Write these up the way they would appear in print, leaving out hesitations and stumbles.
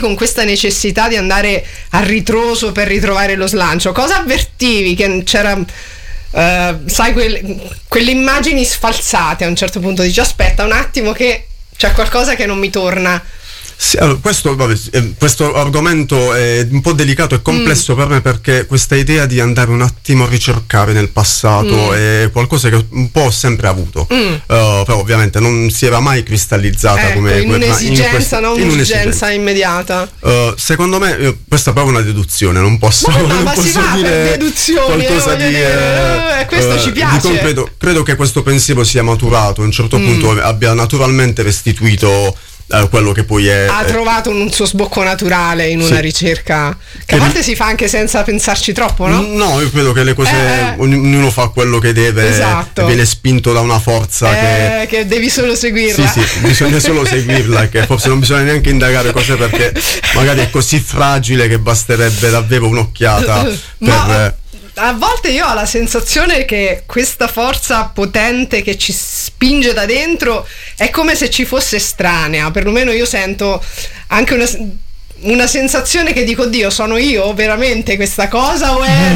con questa necessità di andare a ritroso per ritrovare lo slancio? Cosa avvertivi? Che c'era, sai, quelle immagini sfalsate, a un certo punto dici aspetta un attimo che c'è qualcosa che non mi torna. Sì, allora, questo argomento è un po' delicato e complesso per me, perché questa idea di andare un attimo a ricercare nel passato è qualcosa che un po' ho sempre avuto, però ovviamente non si era mai cristallizzata come in un'esigenza, non un'esigenza immediata. Secondo me questa è proprio una deduzione, non posso dire qualcosa di questo ci piace. Credo che questo pensiero sia maturato, a un certo punto abbia naturalmente restituito quello che poi è. Ha trovato un suo sbocco naturale in una ricerca che a volte si fa anche senza pensarci troppo, no? No, io credo che le cose ognuno fa quello che deve, esatto. E viene spinto da una forza che devi solo seguirla. Sì, bisogna solo seguirla, che forse non bisogna neanche indagare cose, perché magari è così fragile che basterebbe davvero un'occhiata per... A volte io ho la sensazione che questa forza potente che ci spinge da dentro è come se ci fosse estranea, perlomeno io sento anche una sensazione che dico, Dio, sono io veramente questa cosa o è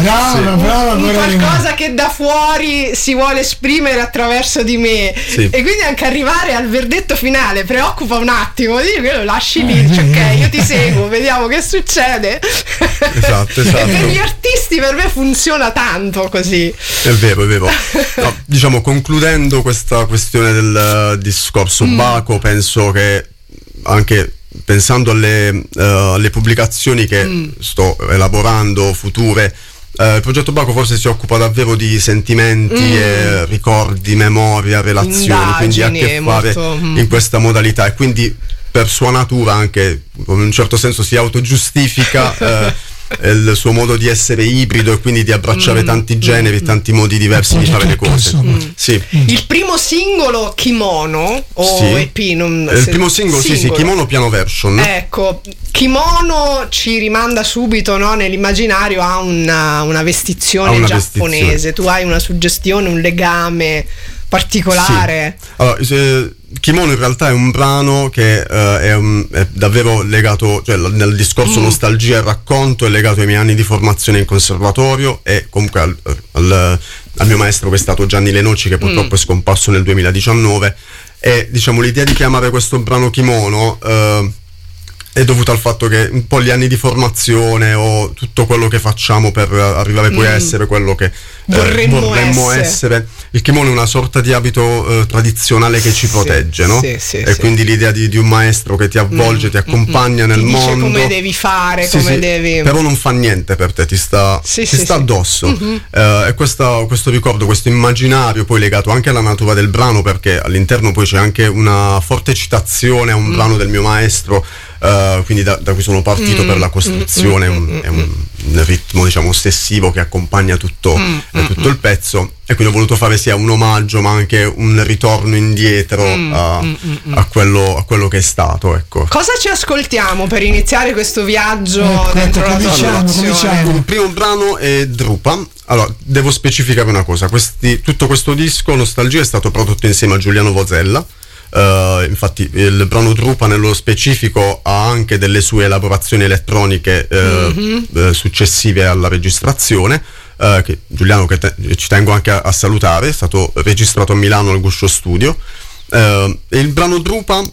brava, qualcosa che da fuori si vuole esprimere attraverso di me, e quindi anche arrivare al verdetto finale preoccupa un attimo, lo lasci lì, dici ok, io ti seguo, vediamo che succede. Esatto. E per gli artisti per me funziona tanto così. È vero. No, diciamo, concludendo questa questione del discorso Baco, penso che anche pensando alle pubblicazioni che sto elaborando future, il progetto Baco forse si occupa davvero di sentimenti, ricordi, memoria, relazioni, quindi ha a che fare in questa modalità, e quindi per sua natura anche in un certo senso si autogiustifica il suo modo di essere ibrido, e quindi di abbracciare tanti generi, tanti modi diversi di fare le cose. Il primo singolo, Kimono o EP? Il primo singolo, sì, Kimono piano version. Ecco, Kimono ci rimanda subito, no, nell'immaginario a una vestizione giapponese. Tu hai una suggestione, un legame particolare. Sì. Allora, Kimono in realtà è un brano che è davvero legato, cioè nel discorso nostalgia e racconto, è legato ai miei anni di formazione in conservatorio, e comunque al mio maestro, che è stato Gianni Lenoci, che purtroppo è scomparso nel 2019, e diciamo l'idea di chiamare questo brano Kimono è dovuta al fatto che un po' gli anni di formazione o tutto quello che facciamo per arrivare poi a essere quello che vorremmo essere. Il kimono è una sorta di abito tradizionale che ci protegge, no? E quindi l'idea di un maestro che ti avvolge, ti accompagna nel mondo, dice come devi fare, devi... però non fa niente per te, ti sta addosso. E questo ricordo, questo immaginario poi legato anche alla natura del brano, perché all'interno poi c'è anche una forte citazione a un brano del mio maestro, quindi da cui sono partito per la costruzione. È un ritmo, diciamo, ossessivo che accompagna tutto il pezzo, e quindi ho voluto fare sia un omaggio ma anche un ritorno indietro a quello che è stato, ecco. Cosa ci ascoltiamo per iniziare questo viaggio dentro la tua relazione? Il primo brano è Drupa. Allora, devo specificare una cosa: tutto questo disco Nostalgia è stato prodotto insieme a Giuliano Vozella. Infatti il brano Drupa nello specifico ha anche delle sue elaborazioni elettroniche successive alla registrazione, che Giuliano, che ci tengo anche a salutare, è stato registrato a Milano al Guscio Studio. E il brano Drupa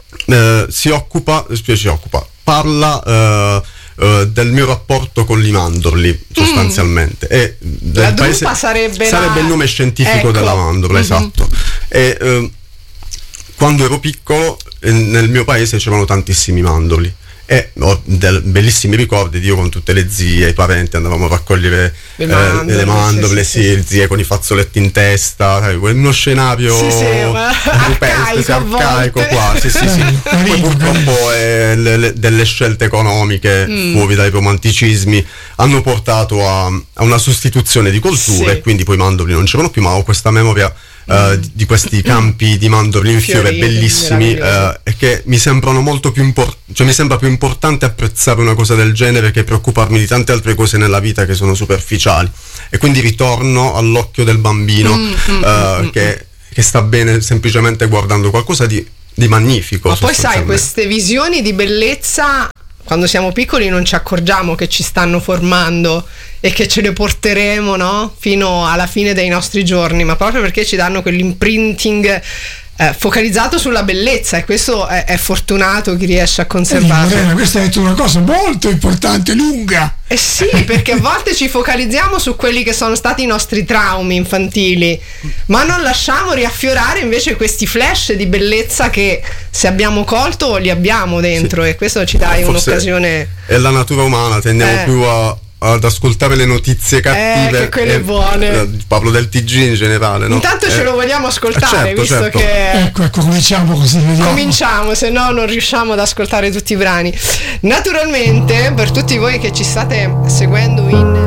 parla del mio rapporto con i mandorli, sostanzialmente, e la drupa sarebbe il nome scientifico della mandorla, esatto. E quando ero piccolo nel mio paese c'erano tantissimi mandorli, e ho bellissimi ricordi di io con tutte le zie, i parenti, andavamo a raccogliere le mandorle, zie con i fazzoletti in testa, uno scenario rupestre, arcaico quasi. Poi purtroppo delle scelte economiche fuori dai romanticismi hanno portato a una sostituzione di colture, e quindi poi i mandorli non c'erano più, ma ho questa memoria di questi campi di mandorli in fiore bellissimi, e che mi sembrano molto più mi sembra più importante apprezzare una cosa del genere che preoccuparmi di tante altre cose nella vita che sono superficiali, e quindi ritorno all'occhio del bambino che sta bene semplicemente guardando qualcosa di di magnifico. Ma poi sai, queste visioni di bellezza, quando siamo piccoli non ci accorgiamo che ci stanno formando e che ce le porteremo, no? Fino alla fine dei nostri giorni, ma proprio perché ci danno quell'imprinting focalizzato sulla bellezza, e questo è fortunato chi riesce a conservarlo. Morena, questa hai detto una cosa molto importante, lunga. Sì, perché a volte ci focalizziamo su quelli che sono stati i nostri traumi infantili, ma non lasciamo riaffiorare invece questi flash di bellezza che, se abbiamo colto, li abbiamo dentro, sì. E questo ci dà un'occasione. È la natura umana, tendiamo più ad ascoltare le notizie cattive, che quelle buone. Parlo del TG in generale, no? Intanto ce lo vogliamo ascoltare, certo, visto certo. che ecco, cominciamo così, vediamo. Cominciamo, se no non riusciamo ad ascoltare tutti i brani. Naturalmente, per tutti voi che ci state seguendo in